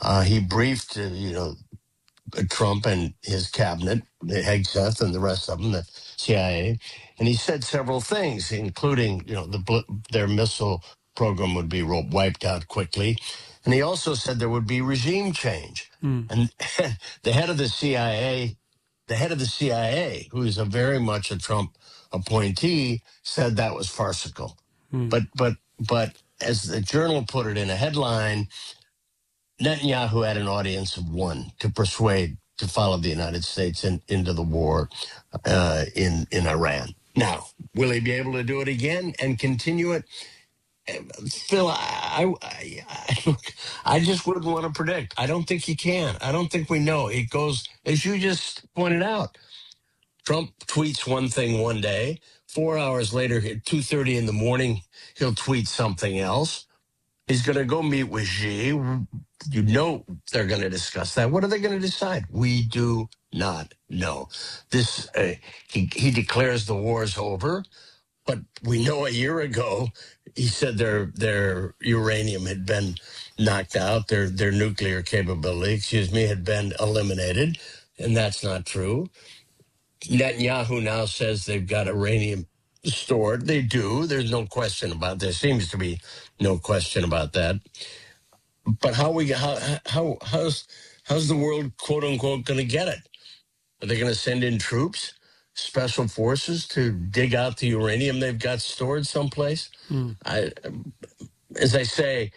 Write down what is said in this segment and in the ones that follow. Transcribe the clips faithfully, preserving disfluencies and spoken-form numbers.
Uh, he briefed, uh, you know, Trump and his cabinet, Hegseth and the rest of them, the C I A, and he said several things, including, you know, the bl- their missile program would be ro- wiped out quickly, and he also said there would be regime change. Mm. And the head of the C I A, the head of the C I A, who is a very much a Trump appointee, said that was farcical. Mm. But but but as the Journal put it in a headline, Netanyahu had an audience of one to persuade to follow the United States in, into the war uh, in in Iran. Now, will he be able to do it again and continue it? Phil, I, I, I, look, I just wouldn't want to predict. I don't think he can. I don't think we know. It goes, as you just pointed out, Trump tweets one thing one day. Four hours later, at two thirty in the morning, he'll tweet something else. He's going to go meet with Xi. You know they're going to discuss that. What are they going to decide? We do not know. This uh, he he declares the war's over, but we know a year ago he said their their uranium had been knocked out, their their nuclear capability, excuse me, had been eliminated, and that's not true. Netanyahu now says they've got uranium stored. They do. There's no question about. There seems to be no question about that. But how we how how how's how's the world quote unquote going to get it? Are they going to send in troops, special forces to dig out the uranium they've got stored someplace? Mm. I, as I say,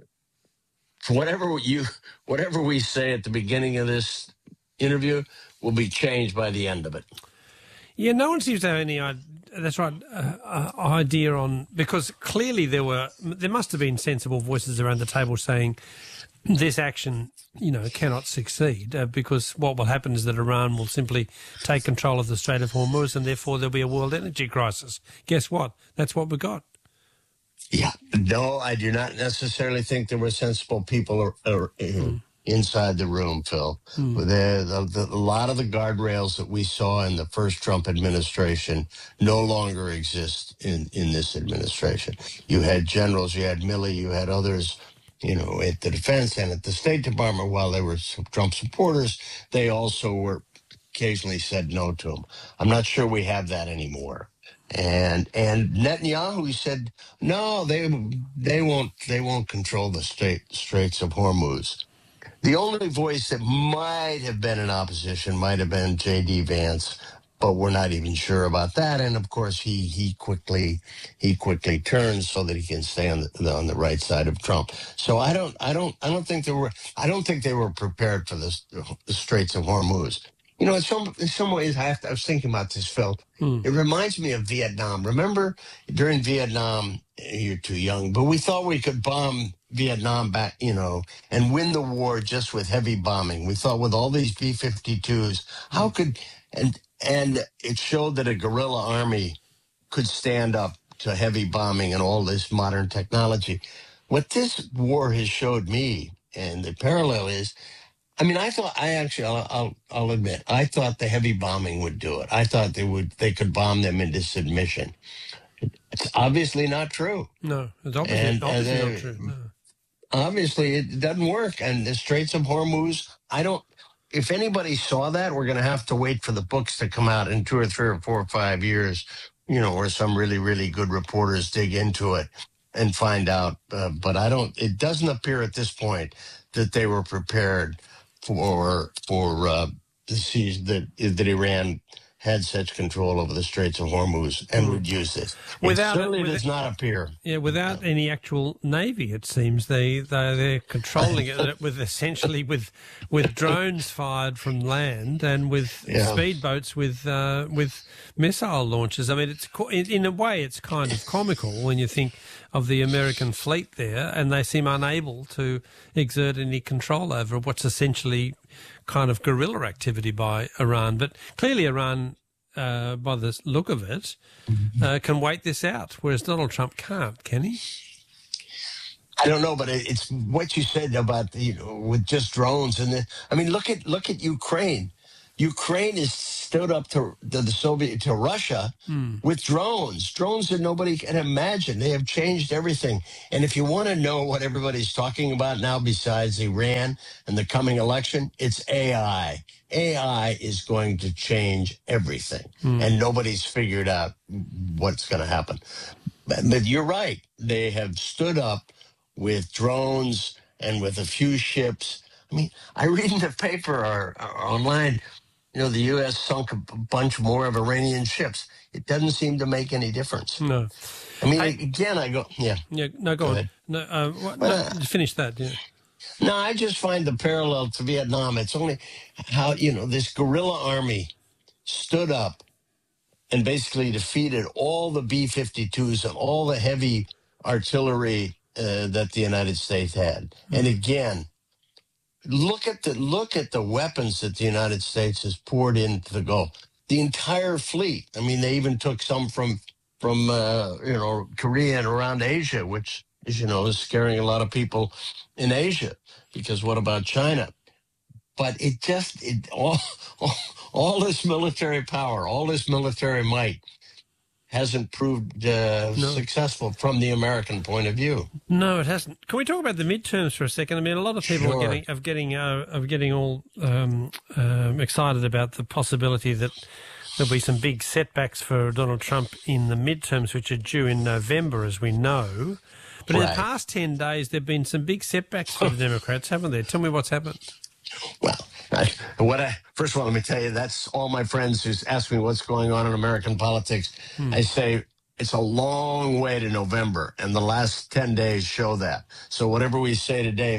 whatever you whatever we say at the beginning of this interview will be changed by the end of it. Yeah, no one seems to have any idea. That's right, uh, uh, idea on, because clearly there were, there must have been sensible voices around the table saying this action, you know, cannot succeed uh, because what will happen is that Iran will simply take control of the Strait of Hormuz and therefore there'll be a world energy crisis. Guess what? That's what we got. Yeah. No, I do not necessarily think there were sensible people or, or, mm. inside the room, Phil. Mm. The, the, the, a lot of the guardrails that we saw in the first Trump administration no longer exist in, in this administration. You had generals, you had Milley, you had others, you know, at the defense and at the State Department, while they were Trump supporters, they also were occasionally said no to him. I'm not sure we have that anymore. And and Netanyahu said no, they they won't they won't control the Strait Straits of Hormuz. The only voice that might have been in opposition might have been J D Vance, but we're not even sure about that. And of course, he he quickly he quickly turns so that he can stay on the on the right side of Trump. So I don't I don't I don't think they were I don't think they were prepared for this, the Straits of Hormuz. You know, in some in some ways, I, have to, I was thinking about this, Phil. Hmm. It reminds me of Vietnam. Remember during Vietnam, you're too young, but we thought we could bomb Vietnam back, you know, and win the war just with heavy bombing. We thought with all these B fifty-twos, how could, and and it showed that a guerrilla army could stand up to heavy bombing and all this modern technology. What this war has showed me, and the parallel is, I mean, I thought, I actually, I'll, I'll, I'll admit, I thought the heavy bombing would do it. I thought they would, they could bomb them into submission. It's obviously not true. No, it's obviously, and, obviously and not true. No. Obviously, it doesn't work. And the Straits of Hormuz, I don't, if anybody saw that, we're going to have to wait for the books to come out in two or three or four or five years, you know, where some really, really good reporters dig into it and find out. Uh, but I don't, it doesn't appear at this point that they were prepared for for uh, the seas that that Iran had such control over the Straits of Hormuz and mm. would use this. Without, it certainly it, does not appear. Yeah, without yeah. any actual navy, it seems they they they're controlling it with essentially with with drones fired from land and with yeah. speedboats with uh, with missile launches. I mean, it's in a way it's kind of comical when you think of the American fleet there, and they seem unable to exert any control over what's essentially kind of guerrilla activity by Iran. But clearly Iran, uh, by the look of it, uh, can wait this out, whereas Donald Trump can't, can he? I don't know, but it's what you said about, you know, with just drones. And the, I mean, look at look at Ukraine. Ukraine has stood up to, to the Soviet, to Russia mm. with drones, drones that nobody can imagine. They have changed everything. And if you want to know what everybody's talking about now, besides Iran and the coming election, it's A I. A I is going to change everything. Mm. And nobody's figured out what's going to happen. But, but you're right. They have stood up with drones and with a few ships. I mean, I read in the paper or, or online, you know, the U S sunk a bunch more of Iranian ships. It doesn't seem to make any difference. No. I mean, I, again, I go, yeah. Yeah, no, go, go on. No, uh, what, no, uh, finish that, yeah. No, I just find the parallel to Vietnam. It's only how, you know, this guerrilla army stood up and basically defeated all the B fifty-twos and all the heavy artillery uh, that the United States had. Mm-hmm. And again, Look at the look at the weapons that the United States has poured into the Gulf. The entire fleet. I mean, they even took some from from uh, you know Korea and around Asia, which, as you know, is scaring a lot of people in Asia. Because what about China? But it just it all all, all this military power, all this military might, hasn't proved uh, no. successful from the American point of view. No, it hasn't. Can we talk about the midterms for a second? I mean, a lot of people sure. are getting of getting uh, of getting all um, um, excited about the possibility that there'll be some big setbacks for Donald Trump in the midterms, which are due in November, as we know. But right. in the past ten days, there've been some big setbacks for the Democrats, haven't there? Tell me what's happened. Well, I, what I, first of all, let me tell you, that's all my friends who ask me what's going on in American politics. Hmm. I say it's a long way to November, and the last ten days show that. So whatever we say today